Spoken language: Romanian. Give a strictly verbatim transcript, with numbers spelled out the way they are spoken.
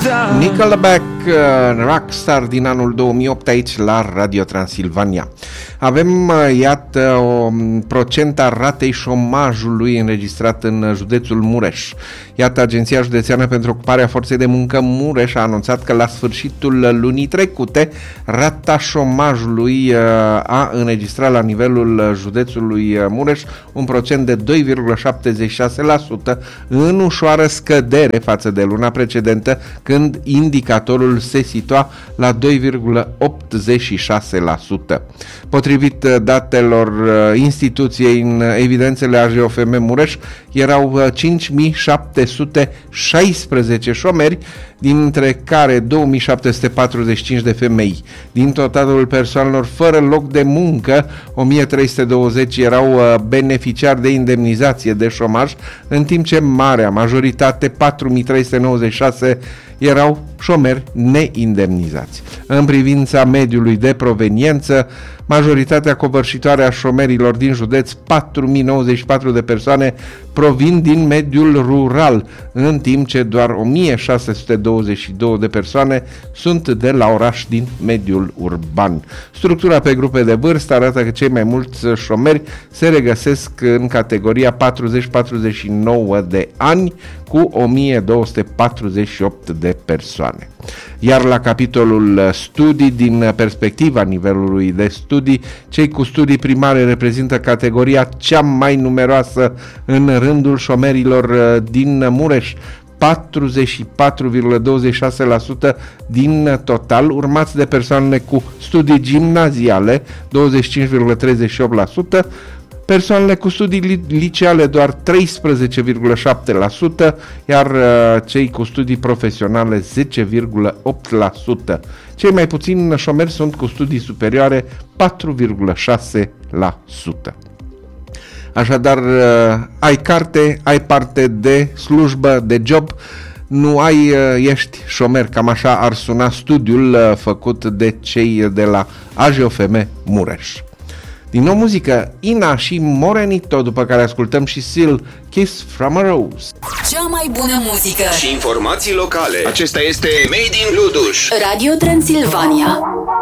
Nickelback, Rockstar din anul două mii opt aici la Radio Transilvania. Avem, iată, o procent a ratei șomajului înregistrat în județul Mureș. Iată, Agenția Județeană pentru Ocuparea Forței de Muncă Mureș a anunțat că la sfârșitul lunii trecute rata șomajului a înregistrat la nivelul județului Mureș un procent de doi virgulă șaptezeci și șase la sută, în ușoară scădere față de luna precedentă, când indicatorul se situa la doi virgulă optzeci și șase la sută. Potrivit datelor instituției, în evidențele A J O F M Mureș erau cinci mii șapte sute șaisprezece șomeri, dintre care două mii șapte sute patruzeci și cinci de femei. Din totalul persoanelor fără loc de muncă, o mie trei sute douăzeci erau beneficiari de indemnizație de șomaj, în timp ce marea majoritate, patru mii trei sute nouăzeci și șase, erau șomeri neindemnizați. În privința mediului de proveniență, majoritatea covârșitoare a șomerilor din județ, patru mii nouăzeci și patru de persoane, provin din mediul rural, în timp ce doar o mie șase sute douăzeci și două de persoane sunt de la oraș din mediul urban. Structura pe grupe de vârstă arată că cei mai mulți șomeri se regăsesc în categoria patruzeci patruzeci și nouă de ani, cu o mie două sute patruzeci și opt de persoane. Iar la capitolul studii, din perspectiva nivelului de studii, cei cu studii primare reprezintă categoria cea mai numeroasă în rândul șomerilor din Mureș, patruzeci și patru virgulă douăzeci și șase la sută din total, urmați de persoanele cu studii gimnaziale, douăzeci și cinci virgulă treizeci și opt la sută, persoanele cu studii liceale doar treisprezece virgulă șapte la sută, iar uh, cei cu studii profesionale zece virgulă opt la sută. Cei mai puțini șomeri sunt cu studii superioare, patru virgulă șase la sută. Așadar, uh, ai carte, ai parte de slujbă, de job, nu ai, uh, ești șomer. Cam așa ar suna studiul uh, făcut de cei de la A J O F M Mureș. Din nou muzică, Ina și Morenito, după care ascultăm și Seal, Kiss from a Rose. Cea mai bună muzică și informații locale. Acesta este Made in Luduș. Radio Transilvania.